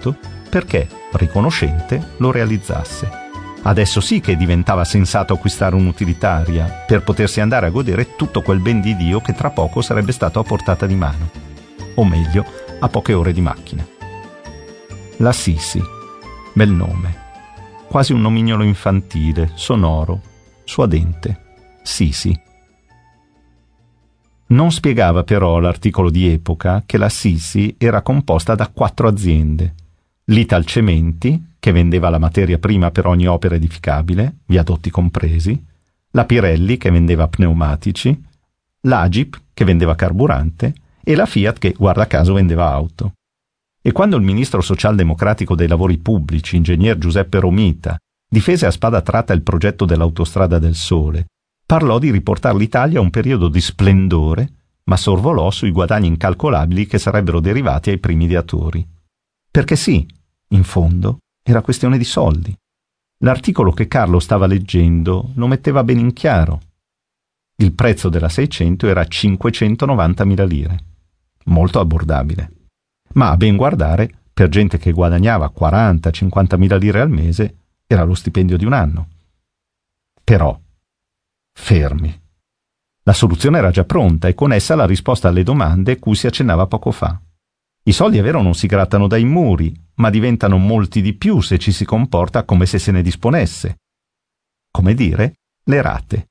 Stato perché, riconoscente, lo realizzasse. Adesso sì che diventava sensato acquistare un'utilitaria per potersi andare a godere tutto quel ben di Dio che tra poco sarebbe stato a portata di mano, o meglio, a poche ore di macchina. La Sisi, bel nome, quasi un nomignolo infantile, sonoro, suadente, Sisi. Non spiegava però l'articolo di epoca che la Sisi era composta da 4 aziende: l'Italcementi, che vendeva la materia prima per ogni opera edificabile, viadotti compresi, la Pirelli, che vendeva pneumatici, l'Agip, che vendeva carburante, e la Fiat, che, guarda caso, vendeva auto. E quando il ministro socialdemocratico dei lavori pubblici, ingegner Giuseppe Romita, difese a spada tratta il progetto dell'Autostrada del Sole, parlò di riportare l'Italia a un periodo di splendore, ma sorvolò sui guadagni incalcolabili che sarebbero derivati ai primi ideatori. Perché sì, in fondo, era questione di soldi. L'articolo che Carlo stava leggendo lo metteva ben in chiaro. Il prezzo della 600 era 590.000 lire. Molto abbordabile. Ma a ben guardare, per gente che guadagnava 40-50.000 lire al mese, era lo stipendio di un anno. Però, fermi. La soluzione era già pronta e con essa la risposta alle domande cui si accennava poco fa. I soldi, è vero, non si grattano dai muri, ma diventano molti di più se ci si comporta come se se ne disponesse. Come dire, le rate.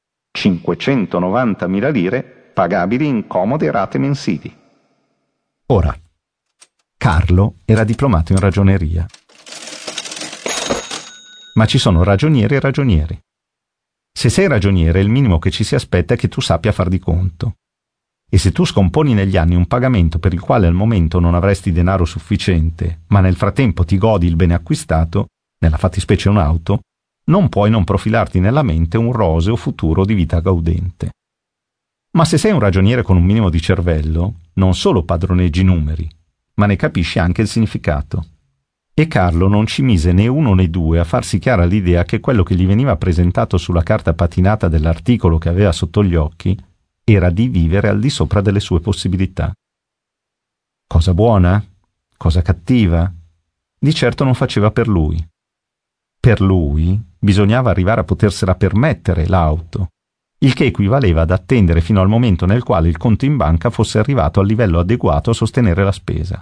590.000 lire pagabili in comode rate mensili. Ora, Carlo era diplomato in ragioneria. Ma ci sono ragionieri e ragionieri. Se sei ragioniere, il minimo che ci si aspetta è che tu sappia far di conto. E se tu scomponi negli anni un pagamento per il quale al momento non avresti denaro sufficiente, ma nel frattempo ti godi il bene acquistato, nella fattispecie un'auto, non puoi non profilarti nella mente un roseo futuro di vita gaudente. Ma se sei un ragioniere con un minimo di cervello, non solo padroneggi i numeri, ma ne capisci anche il significato. E Carlo non ci mise né uno né due a farsi chiara l'idea che quello che gli veniva presentato sulla carta patinata dell'articolo che aveva sotto gli occhi era di vivere al di sopra delle sue possibilità. Cosa buona? Cosa cattiva? Di certo non faceva per lui. Per lui bisognava arrivare a potersela permettere l'auto, il che equivaleva ad attendere fino al momento nel quale il conto in banca fosse arrivato al livello adeguato a sostenere la spesa.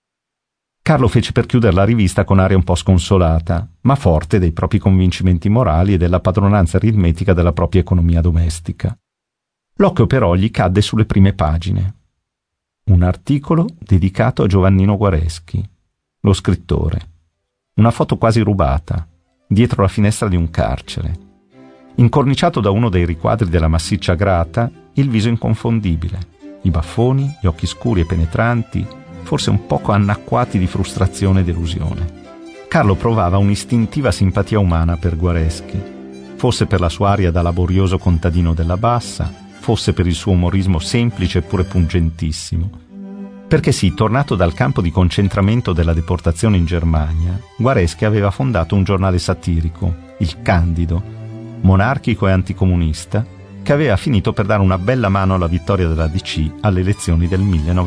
Carlo fece per chiudere la rivista con aria un po' sconsolata, ma forte dei propri convincimenti morali e della padronanza aritmetica della propria economia domestica. L'occhio però gli cadde sulle prime pagine. Un articolo dedicato a Giovannino Guareschi, lo scrittore. Una foto quasi rubata, dietro la finestra di un carcere. Incorniciato da uno dei riquadri della massiccia grata, il viso inconfondibile, i baffoni, gli occhi scuri e penetranti, forse un poco annacquati di frustrazione e delusione. Carlo provava un'istintiva simpatia umana per Guareschi, fosse per la sua aria da laborioso contadino della Bassa, fosse per il suo umorismo semplice eppure pungentissimo. Perché sì, tornato dal campo di concentramento della deportazione in Germania, Guareschi aveva fondato un giornale satirico, il Candido, monarchico e anticomunista, che aveva finito per dare una bella mano alla vittoria della DC alle elezioni del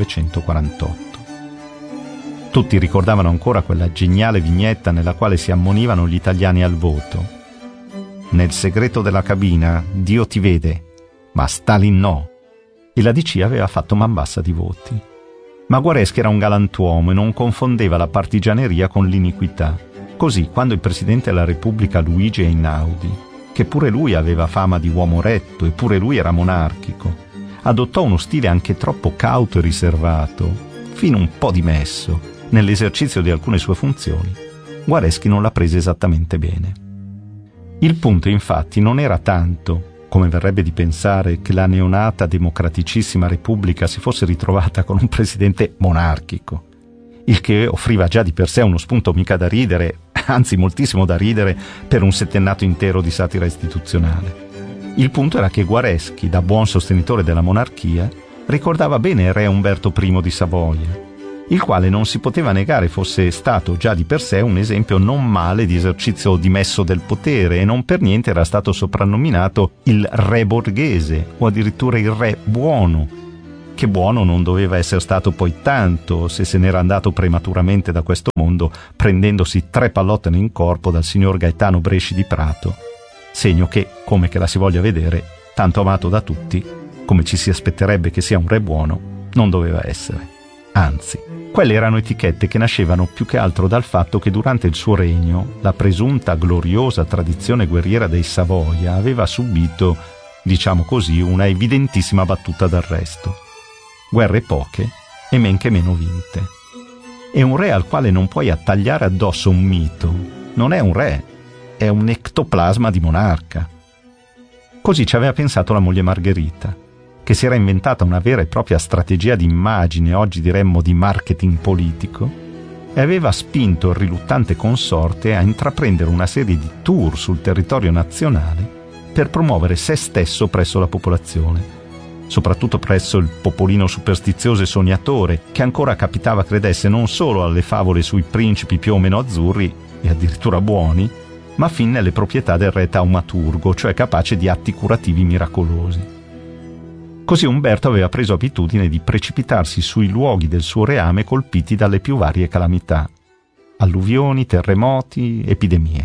1948. Tutti ricordavano ancora quella geniale vignetta nella quale si ammonivano gli italiani al voto. Nel segreto della cabina Dio ti vede, ma Stalin no. E la DC aveva fatto man bassa di voti. Ma Guareschi era un galantuomo e non confondeva la partigianeria con l'iniquità. Così, quando il Presidente della Repubblica Luigi Einaudi, che pure lui aveva fama di uomo retto e pure lui era monarchico, adottò uno stile anche troppo cauto e riservato, fino un po' dimesso, nell'esercizio di alcune sue funzioni, Guareschi non la prese esattamente bene. Il punto, infatti, non era tanto, come verrebbe di pensare, che la neonata democraticissima Repubblica si fosse ritrovata con un presidente monarchico, il che offriva già di per sé uno spunto mica da ridere, anzi moltissimo da ridere, per un settennato intero di satira istituzionale. Il punto era che Guareschi, da buon sostenitore della monarchia, ricordava bene il re Umberto I di Savoia, il quale non si poteva negare fosse stato già di per sé un esempio non male di esercizio dimesso del potere e non per niente era stato soprannominato il re borghese o addirittura il re buono, che buono non doveva essere stato poi tanto se se n'era andato prematuramente da questo mondo prendendosi 3 pallotte in corpo dal signor Gaetano Bresci di Prato, segno che, come che la si voglia vedere, tanto amato da tutti, come ci si aspetterebbe che sia un re buono, non doveva essere. Anzi, quelle erano etichette che nascevano più che altro dal fatto che durante il suo regno la presunta gloriosa tradizione guerriera dei Savoia aveva subito, diciamo così, una evidentissima battuta d'arresto. Guerre poche e men che meno vinte. E un re al quale non puoi attagliare addosso un mito non è un re, è un ectoplasma di monarca. Così ci aveva pensato la moglie Margherita, che si era inventata una vera e propria strategia di immagine, oggi diremmo di marketing politico, e aveva spinto il riluttante consorte a intraprendere una serie di tour sul territorio nazionale per promuovere se stesso presso la popolazione, soprattutto presso il popolino superstizioso e sognatore, che ancora capitava credesse non solo alle favole sui principi più o meno azzurri, e addirittura buoni, ma fin nelle proprietà del re taumaturgo, cioè capace di atti curativi miracolosi. Così Umberto aveva preso abitudine di precipitarsi sui luoghi del suo reame colpiti dalle più varie calamità: alluvioni, terremoti, epidemie.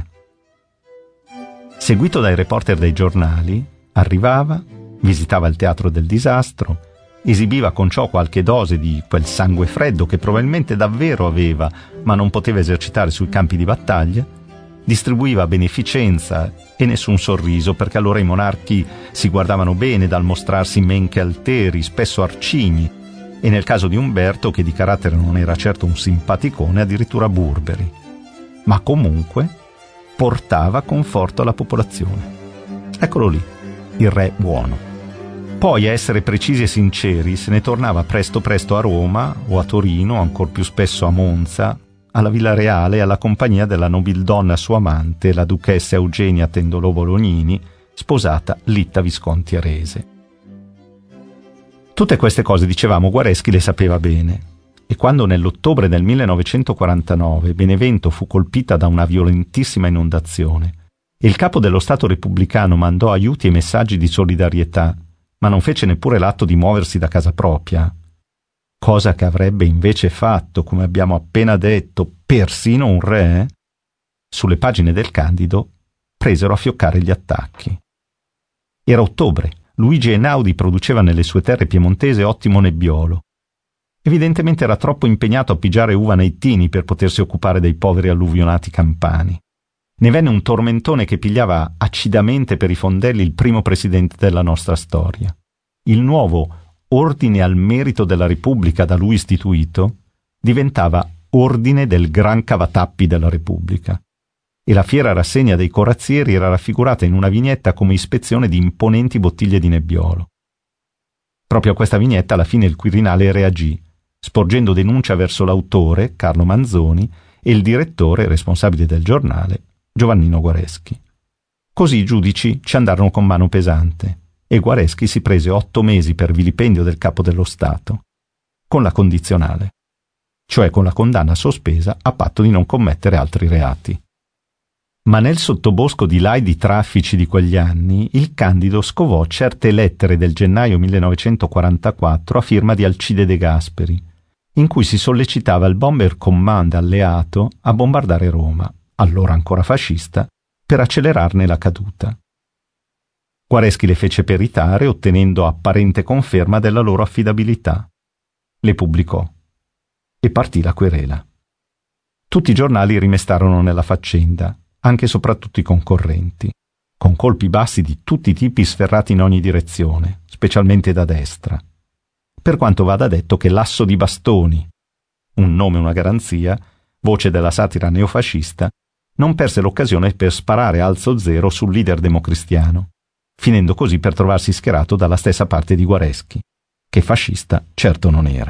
Seguito dai reporter dei giornali, arrivava, visitava il teatro del disastro, esibiva con ciò qualche dose di quel sangue freddo che probabilmente davvero aveva, ma non poteva esercitare sui campi di battaglia, distribuiva beneficenza e nessun sorriso, perché allora i monarchi si guardavano bene dal mostrarsi men che alteri, spesso arcigni, e nel caso di Umberto, che di carattere non era certo un simpaticone, addirittura burberi. Ma comunque portava conforto alla popolazione. Eccolo lì, il re buono. Poi, a essere precisi e sinceri, se ne tornava presto a Roma o a Torino, ancor più spesso a Monza, alla Villa Reale, alla compagnia della nobildonna sua amante, la duchessa Eugenia Tendolò Bolognini, sposata Litta Visconti Arese. Tutte queste cose, dicevamo, Guareschi le sapeva bene, e quando nell'ottobre del 1949 Benevento fu colpita da una violentissima inondazione e il capo dello Stato repubblicano mandò aiuti e messaggi di solidarietà, ma non fece neppure l'atto di muoversi da casa propria, cosa che avrebbe invece fatto, come abbiamo appena detto, persino un re, sulle pagine del Candido presero a fioccare gli attacchi. Era ottobre, Luigi Einaudi produceva nelle sue terre piemontesi ottimo nebbiolo. Evidentemente era troppo impegnato a pigiare uva nei tini per potersi occupare dei poveri alluvionati campani. Ne venne un tormentone che pigliava acidamente per i fondelli il primo presidente della nostra storia. Il nuovo Ordine al merito della Repubblica da lui istituito diventava Ordine del Gran Cavatappi della Repubblica, e la fiera rassegna dei corazzieri era raffigurata in una vignetta come ispezione di imponenti bottiglie di nebbiolo. Proprio a questa vignetta alla fine il Quirinale reagì, sporgendo denuncia verso l'autore, Carlo Manzoni, e il direttore, responsabile del giornale, Giovannino Guareschi. Così i giudici ci andarono con mano pesante, e Guareschi si prese 8 mesi per vilipendio del capo dello Stato, con la condizionale, cioè con la condanna sospesa a patto di non commettere altri reati. Ma nel sottobosco di laidi traffici di quegli anni, il Candido scovò certe lettere del gennaio 1944 a firma di Alcide De Gasperi, in cui si sollecitava il Bomber Command alleato a bombardare Roma, allora ancora fascista, per accelerarne la caduta. Guareschi le fece peritare, ottenendo apparente conferma della loro affidabilità. Le pubblicò e partì la querela. Tutti i giornali rimestarono nella faccenda, anche e soprattutto i concorrenti, con colpi bassi di tutti i tipi sferrati in ogni direzione, specialmente da destra. Per quanto vada detto che Lasso di Bastoni, un nome e una garanzia, voce della satira neofascista, non perse l'occasione per sparare alzo zero sul leader democristiano, finendo così per trovarsi schierato dalla stessa parte di Guareschi, che fascista certo non era.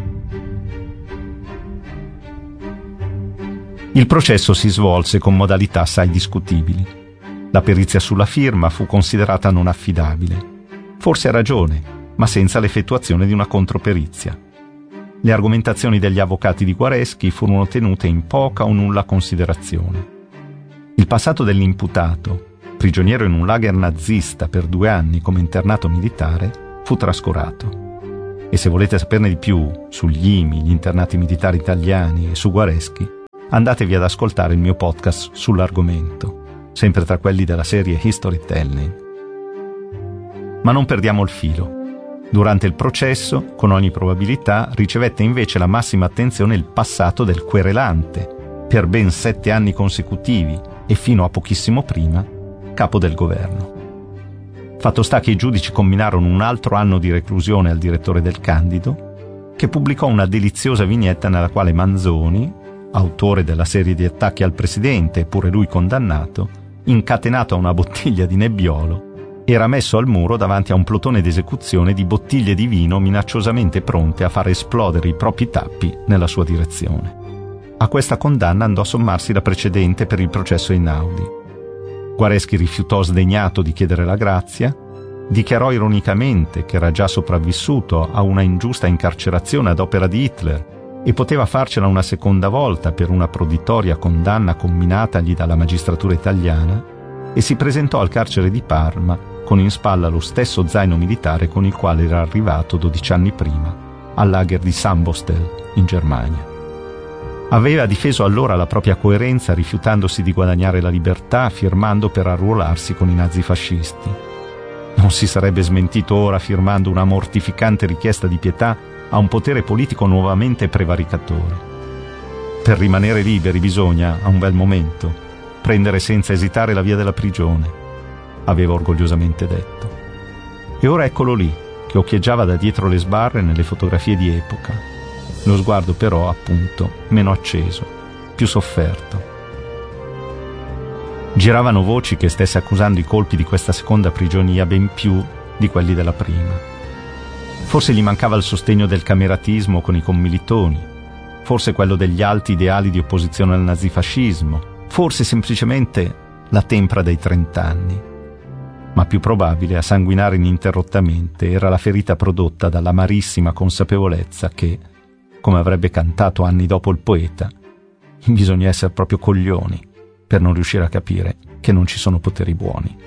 Il processo si svolse con modalità assai discutibili. La perizia sulla firma fu considerata non affidabile. Forse a ragione, ma senza l'effettuazione di una controperizia. Le argomentazioni degli avvocati di Guareschi furono tenute in poca o nulla considerazione. Il passato dell'imputato, prigioniero in un lager nazista per 2 anni come internato militare, fu trascurato. E se volete saperne di più sugli IMI, gli internati militari italiani e su Guareschi, andatevi ad ascoltare il mio podcast sull'argomento, sempre tra quelli della serie Historytelling. Ma non perdiamo il filo. Durante il processo, con ogni probabilità, ricevette invece la massima attenzione il passato del querelante, per ben 7 anni consecutivi e fino a pochissimo prima, capo del governo. Fatto sta che i giudici comminarono un altro anno di reclusione al direttore del Candido, che pubblicò una deliziosa vignetta nella quale Manzoni, autore della serie di attacchi al presidente, eppure lui condannato, incatenato a una bottiglia di nebbiolo, era messo al muro davanti a un plotone d'esecuzione di bottiglie di vino minacciosamente pronte a far esplodere i propri tappi nella sua direzione. A questa condanna andò a sommarsi la precedente per il processo Einaudi. Guareschi rifiutò sdegnato di chiedere la grazia, dichiarò ironicamente che era già sopravvissuto a una ingiusta incarcerazione ad opera di Hitler e poteva farcela una seconda volta per una proditoria condanna comminatagli dalla magistratura italiana, e si presentò al carcere di Parma con in spalla lo stesso zaino militare con il quale era arrivato 12 anni prima al lager di Sambostel in Germania. Aveva difeso allora la propria coerenza rifiutandosi di guadagnare la libertà, firmando per arruolarsi con i nazifascisti. Non si sarebbe smentito ora firmando una mortificante richiesta di pietà a un potere politico nuovamente prevaricatore. Per rimanere liberi bisogna, a un bel momento, prendere senza esitare la via della prigione, aveva orgogliosamente detto. E ora eccolo lì, che occhieggiava da dietro le sbarre nelle fotografie di epoca. Lo sguardo però, appunto, meno acceso, più sofferto. Giravano voci che stesse accusando i colpi di questa seconda prigionia ben più di quelli della prima. Forse gli mancava il sostegno del cameratismo con i commilitoni, forse quello degli alti ideali di opposizione al nazifascismo, forse semplicemente la tempra dei 30 anni. Ma più probabile, a sanguinare ininterrottamente, era la ferita prodotta dall'amarissima consapevolezza che, come avrebbe cantato anni dopo il poeta, bisogna essere proprio coglioni per non riuscire a capire che non ci sono poteri buoni.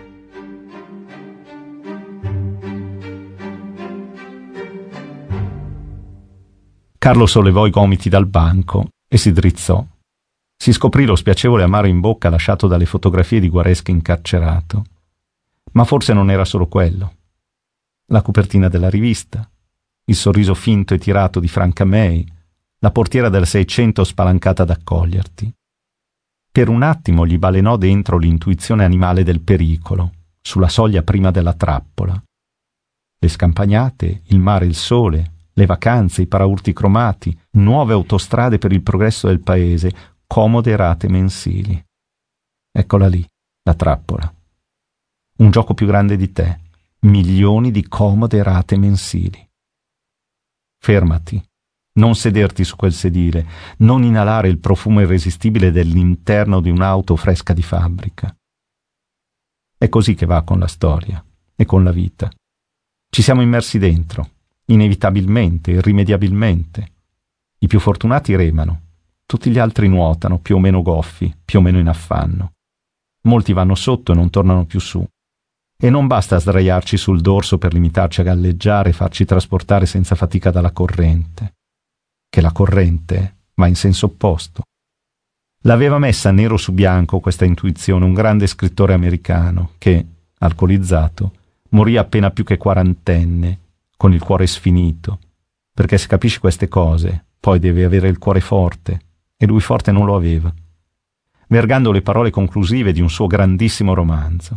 Carlo sollevò i gomiti dal banco e si drizzò. Si scoprì lo spiacevole amaro in bocca lasciato dalle fotografie di Guareschi incarcerato. Ma forse non era solo quello. La copertina della rivista, il sorriso finto e tirato di Franca May, la portiera del 600 spalancata ad accoglierti. Per un attimo gli balenò dentro l'intuizione animale del pericolo, sulla soglia prima della trappola. Le scampagnate, il mare e il sole, le vacanze, i paraurti cromati, nuove autostrade per il progresso del paese, comode rate mensili. Eccola lì, la trappola. Un gioco più grande di te, milioni di comode rate mensili. Fermati, non sederti su quel sedile, non inalare il profumo irresistibile dell'interno di un'auto fresca di fabbrica. È così che va con la storia e con la vita. Ci siamo immersi dentro, inevitabilmente, irrimediabilmente. I più fortunati remano, tutti gli altri nuotano, più o meno goffi, più o meno in affanno. Molti vanno sotto e non tornano più su. E non basta sdraiarci sul dorso per limitarci a galleggiare e farci trasportare senza fatica dalla corrente, che la corrente va in senso opposto. L'aveva messa nero su bianco questa intuizione un grande scrittore americano che, alcolizzato, morì appena più che quarantenne, con il cuore sfinito, perché se capisci queste cose, poi devi avere il cuore forte, e lui forte non lo aveva, vergando le parole conclusive di un suo grandissimo romanzo.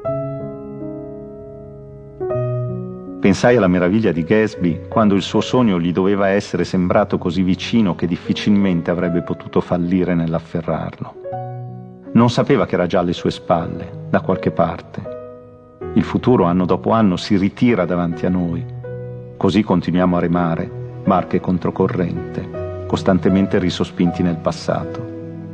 Pensai alla meraviglia di Gatsby quando il suo sogno gli doveva essere sembrato così vicino che difficilmente avrebbe potuto fallire nell'afferrarlo. Non sapeva che era già alle sue spalle, da qualche parte. Il futuro, anno dopo anno, si ritira davanti a noi. Così continuiamo a remare, barche controcorrente, costantemente risospinti nel passato.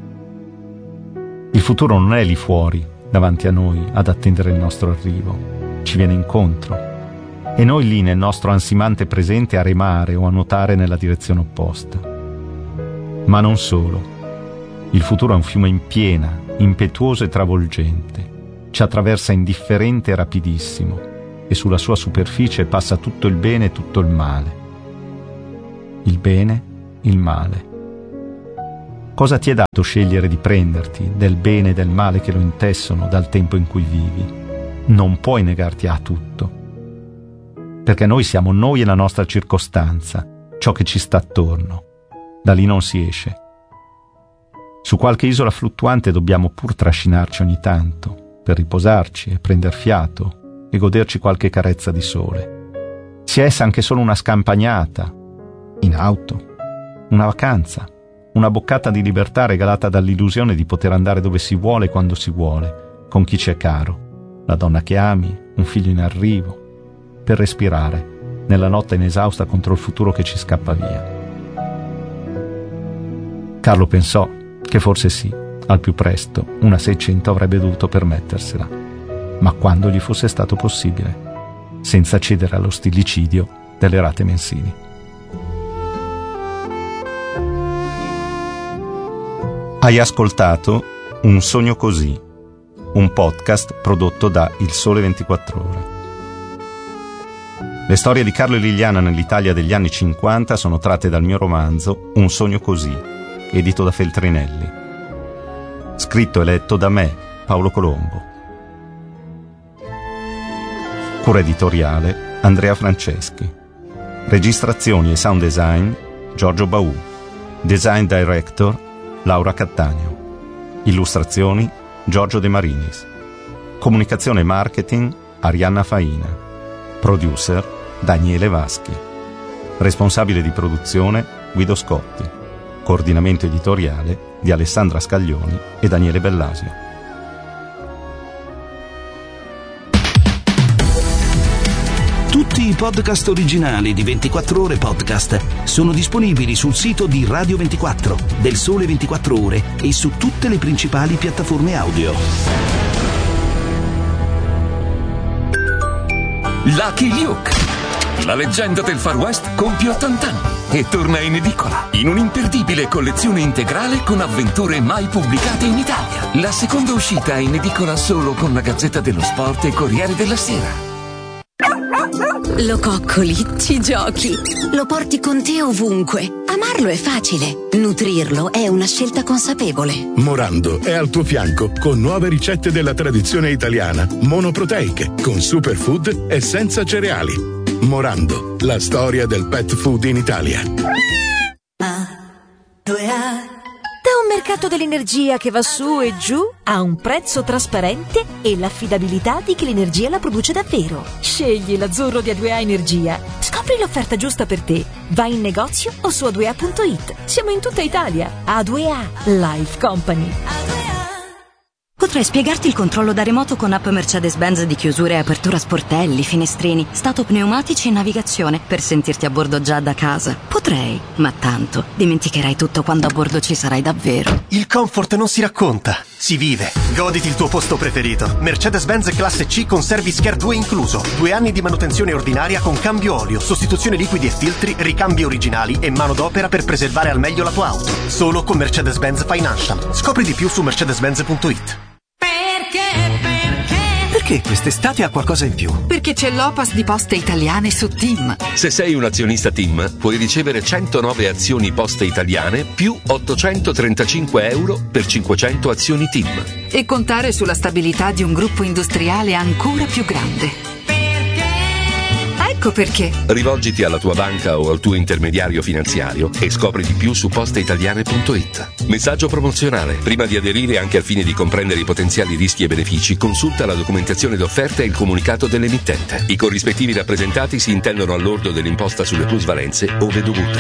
Il futuro non è lì fuori, davanti a noi, ad attendere il nostro arrivo. Ci viene incontro. E noi lì nel nostro ansimante presente a remare o a nuotare nella direzione opposta. Ma non solo. Il futuro è un fiume in piena, impetuoso e travolgente. Ci attraversa indifferente e rapidissimo, e sulla sua superficie passa tutto il bene e tutto il male, il bene, il male. Cosa ti è dato scegliere di prenderti del bene e del male che lo intessono dal tempo in cui vivi? Non puoi negarti a tutto. Perché noi siamo noi e la nostra circostanza, ciò che ci sta attorno. Da lì non si esce. Su qualche isola fluttuante dobbiamo pur trascinarci ogni tanto, per riposarci e prender fiato e goderci qualche carezza di sole. Sia essa anche solo una scampagnata, in auto, una vacanza, una boccata di libertà regalata dall'illusione di poter andare dove si vuole quando si vuole, con chi ci è caro, la donna che ami, un figlio in arrivo, per respirare nella notte inesausta contro il futuro che ci scappa via. Carlo pensò che forse sì, al più presto una 600 avrebbe dovuto permettersela, ma quando gli fosse stato possibile, senza cedere allo stillicidio delle rate mensili. Hai ascoltato Un sogno così, un podcast prodotto da Il Sole 24 Ore. Le storie di Carlo e Liliana nell'Italia degli anni 50 sono tratte dal mio romanzo Un sogno così, edito da Feltrinelli. Scritto e letto da me, Paolo Colombo. Cura editoriale Andrea Franceschi. Registrazioni e sound design Giorgio Baù. Design director Laura Cattaneo. Illustrazioni Giorgio De Marinis. Comunicazione e marketing Arianna Faina. Producer Daniele Vaschi. Responsabile di produzione Guido Scotti. Coordinamento editoriale di Alessandra Scaglioni e Daniele Bellasio. Tutti i podcast originali di 24 Ore Podcast sono disponibili sul sito di Radio 24, del Sole 24 Ore e su tutte le principali piattaforme audio. Lucky Luke, la leggenda del Far West, compie 80 anni e torna in edicola in un'imperdibile collezione integrale con avventure mai pubblicate in Italia. La seconda uscita è in edicola solo con la Gazzetta dello Sport e Corriere della Sera. Lo coccoli, ci giochi, lo porti con te ovunque. Amarlo è facile, nutrirlo è una scelta consapevole. Morando è al tuo fianco con nuove ricette della tradizione italiana, monoproteiche, con superfood e senza cereali. Morando, la storia del pet food in Italia. Da un mercato dell'energia che va su e giù a un prezzo trasparente e l'affidabilità di chi l'energia la produce davvero. Scegli l'azzurro di A2A Energia. Scopri l'offerta giusta per te. Vai in negozio o su a2a.it. Siamo in tutta Italia. A2A Life Company. Potrei spiegarti il controllo da remoto con app Mercedes-Benz di chiusura e apertura sportelli, finestrini, stato pneumatici e navigazione per sentirti a bordo già da casa. Potrei, ma tanto dimenticherai tutto quando a bordo ci sarai davvero. Il comfort non si racconta, si vive. Goditi il tuo posto preferito. Mercedes-Benz classe C con Service Care 2 incluso. 2 anni di manutenzione ordinaria con cambio olio, sostituzione liquidi e filtri, ricambi originali e manodopera per preservare al meglio la tua auto. Solo con Mercedes-Benz Financial. Scopri di più su mercedes-benz.it. Perché quest'estate ha qualcosa in più? Perché c'è l'Opas di Poste Italiane su TIM. Se sei un azionista TIM, puoi ricevere 109 azioni Poste Italiane più 835 euro per 500 azioni TIM. E contare sulla stabilità di un gruppo industriale ancora più grande. Ecco perché. Rivolgiti alla tua banca o al tuo intermediario finanziario e scopri di più su posteitaliane.it. Messaggio promozionale. Prima di aderire, anche al fine di comprendere i potenziali rischi e benefici, consulta la documentazione d'offerta e il comunicato dell'emittente. I corrispettivi rappresentati si intendono al lordo dell'imposta sulle plusvalenze ove dovute.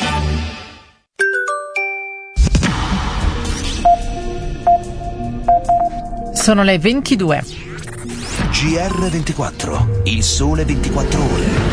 Sono le 22. GR24, il Sole 24 Ore.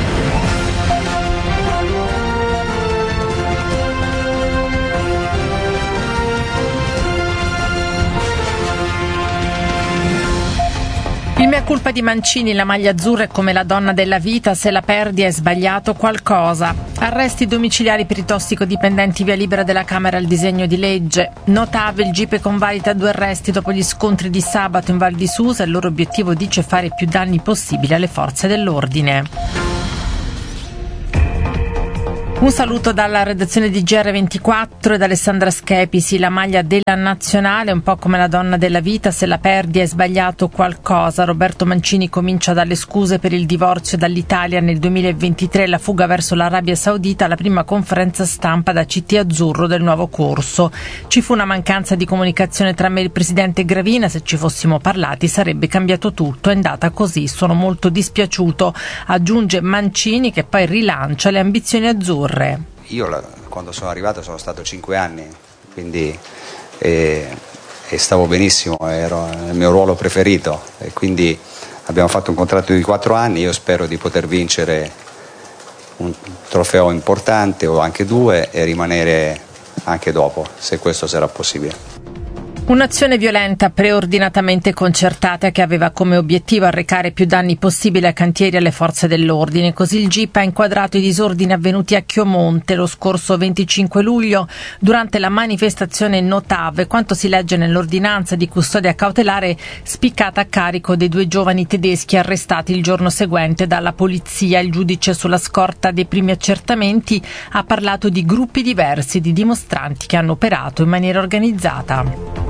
Il mea culpa di Mancini, la maglia azzurra è come la donna della vita, se la perdi è sbagliato qualcosa. Arresti domiciliari per i tossicodipendenti, via libera della Camera al disegno di legge. Notave, il GIP convalida 2 arresti dopo gli scontri di sabato in Val di Susa. Il loro obiettivo, dice, fare più danni possibili alle forze dell'ordine. Un saluto dalla redazione di GR24 e da Alessandra Schepisi. La maglia della nazionale, un po' come la donna della vita, se la perdi hai sbagliato qualcosa. Roberto Mancini comincia dalle scuse per il divorzio dall'Italia nel 2023, la fuga verso l'Arabia Saudita, la prima conferenza stampa da CT azzurro del nuovo corso. Ci fu una mancanza di comunicazione tra me e il presidente Gravina, se ci fossimo parlati sarebbe cambiato tutto, è andata così, sono molto dispiaciuto, aggiunge Mancini, che poi rilancia le ambizioni azzurre. Io quando sono arrivato sono stato 5 anni, quindi e stavo benissimo, ero nel mio ruolo preferito e quindi abbiamo fatto un contratto di 4 anni. Io spero di poter vincere un trofeo importante o anche 2 e rimanere anche dopo, se questo sarà possibile. Un'azione violenta preordinatamente concertata che aveva come obiettivo arrecare più danni possibili ai cantieri e alle forze dell'ordine. Così il GIP ha inquadrato i disordini avvenuti a Chiomonte lo scorso 25 luglio durante la manifestazione Notave, quanto si legge nell'ordinanza di custodia cautelare spiccata a carico dei 2 giovani tedeschi arrestati il giorno seguente dalla polizia. Il giudice, sulla scorta dei primi accertamenti, ha parlato di gruppi diversi di dimostranti che hanno operato in maniera organizzata.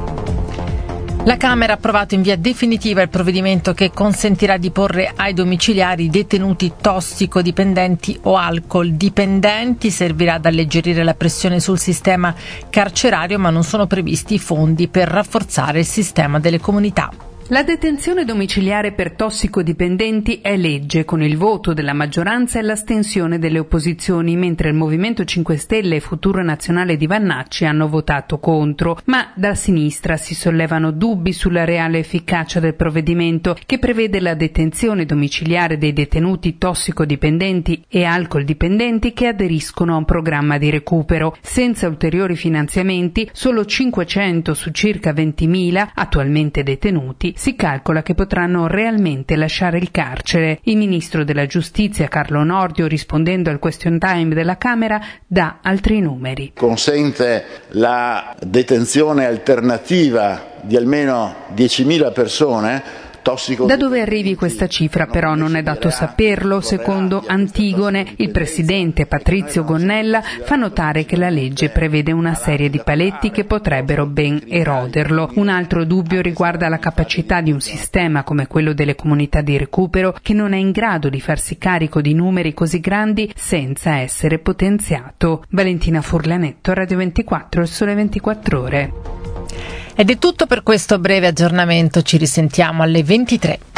La Camera ha approvato in via definitiva il provvedimento che consentirà di porre ai domiciliari detenuti tossicodipendenti o alcol dipendenti. Servirà ad alleggerire la pressione sul sistema carcerario, ma non sono previsti i fondi per rafforzare il sistema delle comunità. La detenzione domiciliare per tossicodipendenti è legge, con il voto della maggioranza e l'astensione delle opposizioni, mentre il Movimento 5 Stelle e Futuro Nazionale di Vannacci hanno votato contro. Ma da sinistra si sollevano dubbi sulla reale efficacia del provvedimento, che prevede la detenzione domiciliare dei detenuti tossicodipendenti e alcol dipendenti che aderiscono a un programma di recupero. Senza ulteriori finanziamenti, solo 500 su circa 20.000 attualmente detenuti si calcola che potranno realmente lasciare il carcere. Il ministro della Giustizia Carlo Nordio, rispondendo al question time della Camera, dà altri numeri. Consente la detenzione alternativa di almeno 10.000 persone. Da dove arrivi questa cifra però non è dato saperlo. Secondo Antigone, il presidente Patrizio Gonnella fa notare che la legge prevede una serie di paletti che potrebbero ben eroderlo. Un altro dubbio riguarda la capacità di un sistema come quello delle comunità di recupero, che non è in grado di farsi carico di numeri così grandi senza essere potenziato. Valentina Furlanetto, Radio 24, Il Sole 24 Ore. Ed è tutto per questo breve aggiornamento, ci risentiamo alle 23.